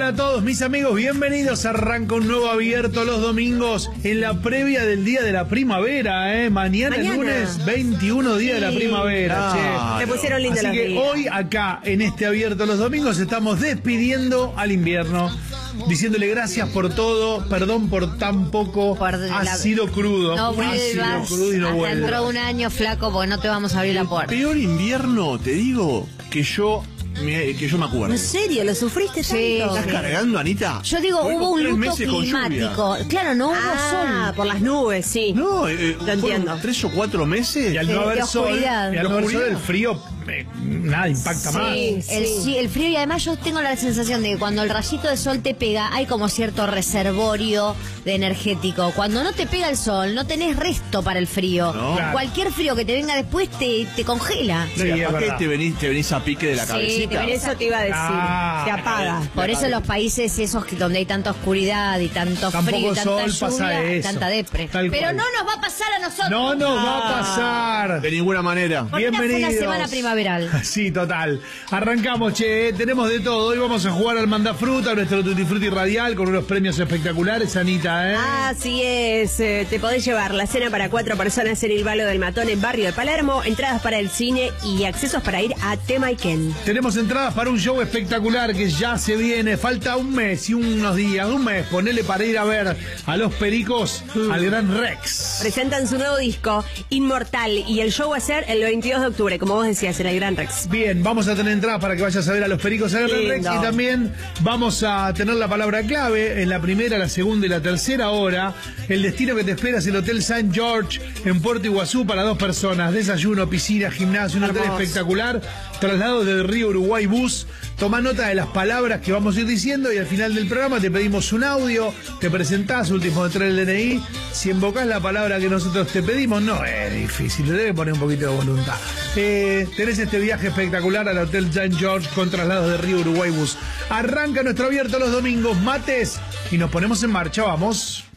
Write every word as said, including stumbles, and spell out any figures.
a todos mis amigos, bienvenidos. Arranca un nuevo abierto los domingos en la previa del día de la primavera, ¿eh? Mañana, Mañana. lunes veintiuno, día sí. de la primavera. Ah, che. Me pusieron lindos Así los que días. hoy acá en este abierto los domingos estamos despidiendo al invierno, diciéndole gracias por todo, perdón por tan poco, Por ha la... sido crudo, No ha sido vuelvas crudo y no hasta vuelvas. dentro de un año, flaco, porque no te vamos a abrir la puerta. Peor invierno, te digo, que yo me, que yo me acuerdo. ¿En serio? ¿Lo sufriste tanto? Sí. ¿Estás cargando, Anita? Yo digo, Fueron hubo un tres luto meses con climático. lluvia. Claro, no hubo Ah, sol. por las nubes, sí. No, eh, Lo fueron entiendo. tres o cuatro meses. Y al Sí, no haber de sol, oscuridad. y al no De haber sol, oscuridad. el frío eh, nada impacta más. Sí, el, sí, el frío, y además yo tengo la sensación de que cuando el rayito de sol te pega hay como cierto reservorio de energético. Cuando no te pega el sol no tenés resto para el frío. No. Claro. Cualquier frío que te venga después te, te congela. Sí, Sí, es aparte verdad. te venís, te venís a pique de la Sí, cabecita. te venís Eso te iba a decir. Ah, te apaga. Por eso los países esos que- donde hay tanta oscuridad y tanto Tan frío y poco tanta sol, pasa lluvia, eso. tanta depre. Tal Pero cual. no nos va a pasar a nosotros. No nos va a pasar. De ninguna manera. Por una- fue una Bienvenidos. semana primaveral. Sí, total. Arrancamos, che, tenemos de todo. Hoy vamos a jugar al Mandafruta, nuestro Tutti Frutti radial, con unos premios espectaculares, Anita, ¿eh? Así es, eh, te podés llevar la cena para cuatro personas en el Balo del Matón en Barrio de Palermo, entradas para el cine y accesos para ir a Tema y Ken. Tenemos entradas para un show espectacular que ya se viene. Falta un mes y unos días, un mes, ponele para ir a ver a los Pericos al Gran Rex. Presentan su nuevo disco, Inmortal, y el show va a ser el veintidós de octubre, como vos decías, en el Gran Rex. Bien, vamos a tener entradas para que vayas a ver a los Pericos al Gran Lindo. Rex, y también vamos a tener la palabra clave en la primera, la segunda y la tercera hora. El destino que te espera es el Hotel Saint George en Puerto Iguazú para dos personas. Desayuno, piscina, gimnasio, un hotel Hermoso. espectacular. Traslado del Río Uruguay Bus. Toma nota de las palabras que vamos a ir diciendo y al final del programa te pedimos un audio, te presentás, último de traer el D N I. Si invocás la palabra que nosotros te pedimos, no es difícil, le debe poner un poquito de voluntad. Eh, tenés este viaje espectacular al Hotel Saint George con traslados de Río Uruguay Bus. Arranca nuestro abierto los domingos, mates, y nos ponemos en marcha, vamos.